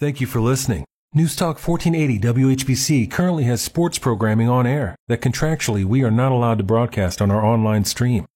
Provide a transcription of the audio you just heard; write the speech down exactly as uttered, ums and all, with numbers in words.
Thank you for listening. News Talk fourteen eighty W H B C currently has sports programming on air that contractually we are not allowed to broadcast on our online stream.